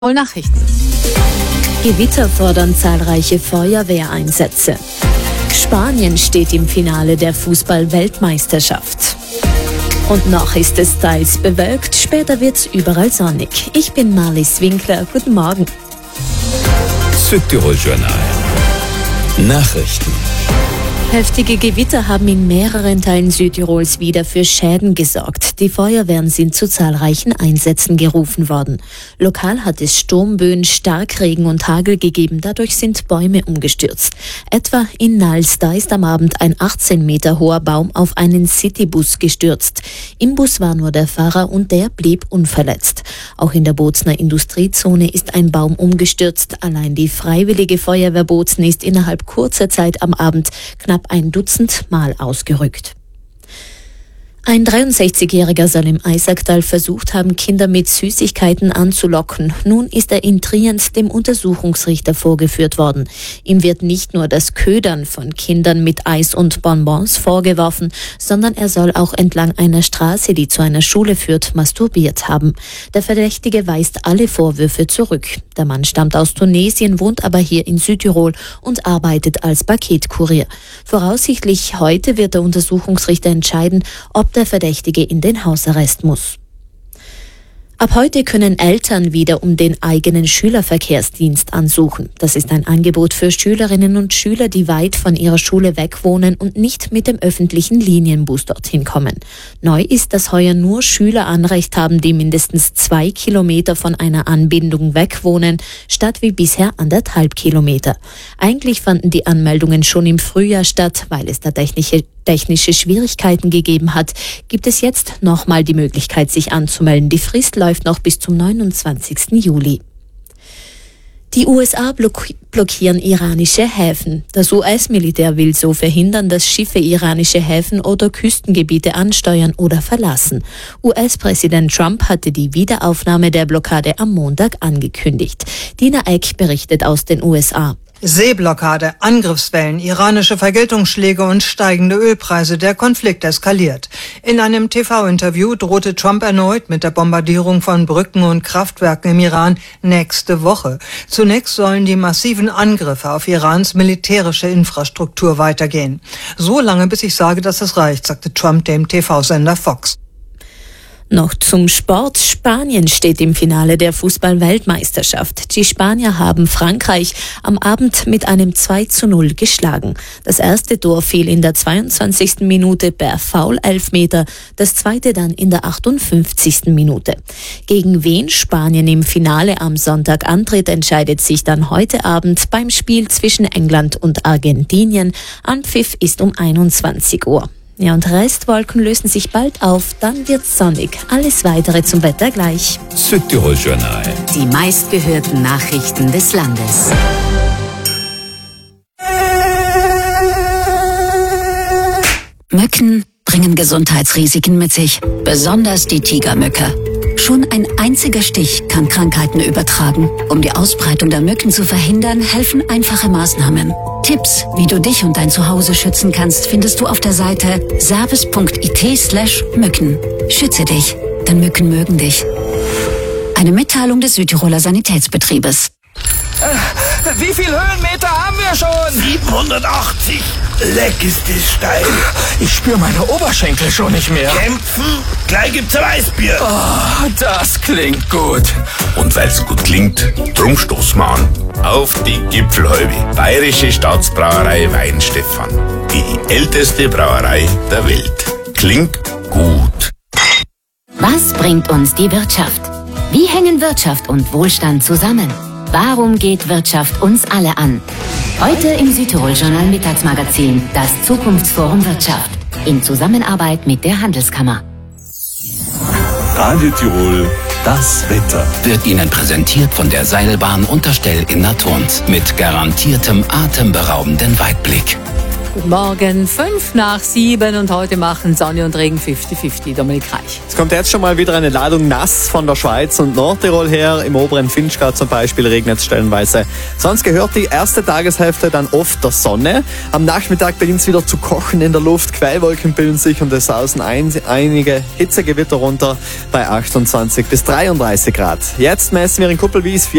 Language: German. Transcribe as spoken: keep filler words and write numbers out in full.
Nachrichten. Gewitter fordern zahlreiche Feuerwehreinsätze. Spanien steht im Finale der Fußball-Weltmeisterschaft. Und noch ist es teils bewölkt, später wird's überall sonnig. Ich bin Marlies Winkler, guten Morgen. Südtirol Journal. Nachrichten. Heftige Gewitter haben in mehreren Teilen Südtirols wieder für Schäden gesorgt. Die Feuerwehren sind zu zahlreichen Einsätzen gerufen worden. Lokal hat es Sturmböen, Starkregen und Hagel gegeben. Dadurch sind Bäume umgestürzt. Etwa in Nals, da ist am Abend ein achtzehn Meter hoher Baum auf einen Citybus gestürzt. Im Bus war nur der Fahrer und der blieb unverletzt. Auch in der Bozner Industriezone ist ein Baum umgestürzt. Allein die Freiwillige Feuerwehr Bozen ist innerhalb kurzer Zeit am Abend knapp ein Dutzend Mal ausgerückt. Ein dreiundsechzigjähriger soll im Eisacktal versucht haben, Kinder mit Süßigkeiten anzulocken. Nun ist er in Trient dem Untersuchungsrichter vorgeführt worden. Ihm wird nicht nur das Ködern von Kindern mit Eis und Bonbons vorgeworfen, sondern er soll auch entlang einer Straße, die zu einer Schule führt, masturbiert haben. Der Verdächtige weist alle Vorwürfe zurück. Der Mann stammt aus Tunesien, wohnt aber hier in Südtirol und arbeitet als Paketkurier. Voraussichtlich heute wird der Untersuchungsrichter entscheiden, ob der Verdächtige in den Hausarrest muss. Ab heute können Eltern wieder um den eigenen Schülerverkehrsdienst ansuchen. Das ist ein Angebot für Schülerinnen und Schüler, die weit von ihrer Schule weg wohnen und nicht mit dem öffentlichen Linienbus dorthin kommen. Neu ist, dass heuer nur Schüler Anrecht haben, die mindestens zwei Kilometer von einer Anbindung weg wohnen, statt wie bisher anderthalb Kilometer. Eigentlich fanden die Anmeldungen schon im Frühjahr statt, weil es da technische technische Schwierigkeiten gegeben hat, gibt es jetzt nochmal die Möglichkeit, sich anzumelden. Die Frist läuft noch bis zum neunundzwanzigsten Juli. Die U S A block- blockieren iranische Häfen. Das U S-Militär will so verhindern, dass Schiffe iranische Häfen oder Küstengebiete ansteuern oder verlassen. U S-Präsident Trump hatte die Wiederaufnahme der Blockade am Montag angekündigt. Dina Eck berichtet aus den U S A. Seeblockade, Angriffswellen, iranische Vergeltungsschläge und steigende Ölpreise. Der Konflikt eskaliert. In einem T V-Interview drohte Trump erneut mit der Bombardierung von Brücken und Kraftwerken im Iran nächste Woche. Zunächst sollen die massiven Angriffe auf Irans militärische Infrastruktur weitergehen. So lange, bis ich sage, dass es reicht, sagte Trump dem T V-Sender Fox. Noch zum Sport. Spanien steht im Finale der Fußball-Weltmeisterschaft. Die Spanier haben Frankreich am Abend mit einem zwei zu null geschlagen. Das erste Tor fiel in der zweiundzwanzigsten Minute per Foul-Elfmeter, das zweite dann in der achtundfünfzigsten Minute. Gegen wen Spanien im Finale am Sonntag antritt, entscheidet sich dann heute Abend beim Spiel zwischen England und Argentinien. Anpfiff ist um einundzwanzig Uhr. Ja, und Restwolken lösen sich bald auf, dann wird's sonnig. Alles Weitere zum Wetter gleich. Südtirol Journal. Die meistgehörten Nachrichten des Landes. Mücken bringen Gesundheitsrisiken mit sich, besonders die Tigermücke. Schon ein einziger Stich kann Krankheiten übertragen. Um die Ausbreitung der Mücken zu verhindern, helfen einfache Maßnahmen. Tipps, wie du dich und dein Zuhause schützen kannst, findest du auf der Seite service punkt it slash Mücken. Schütze dich, denn Mücken mögen dich. Eine Mitteilung des Südtiroler Sanitätsbetriebes. Äh, wie viel Höhenmeter haben wir schon? siebenhundertachtzig. Leck ist es steil. Ich spüre meine Oberschenkel schon nicht mehr. Kämpfen? Gleich gibt's ein Weißbier. Oh, das klingt gut. Und weil's gut klingt, drum stoßen wir an. Auf die Gipfelhalbe. Bayerische Staatsbrauerei Weinstefan. Die älteste Brauerei der Welt. Klingt gut. Was bringt uns die Wirtschaft? Wie hängen Wirtschaft und Wohlstand zusammen? Warum geht Wirtschaft uns alle an? Heute im Südtirol-Journal Mittagsmagazin, das Zukunftsforum Wirtschaft. In Zusammenarbeit mit der Handelskammer. Radio Tirol, das Wetter. Wird Ihnen präsentiert von der Seilbahn Unterstell in Naturns mit garantiertem atemberaubenden Weitblick. Guten Morgen, fünf nach sieben und heute machen Sonne und Regen fünfzig fünfzig, Dominik Reich. Es kommt jetzt schon mal wieder eine Ladung nass von der Schweiz und Nordtirol her. Im oberen Finchgau zum Beispiel regnet es stellenweise. Sonst gehört die erste Tageshälfte dann oft der Sonne. Am Nachmittag beginnt es wieder zu kochen in der Luft. Quellwolken bilden sich und es sausen ein, einige Hitzegewitter runter bei achtundzwanzig bis dreiunddreißig Grad. Jetzt messen wir in Kuppelwies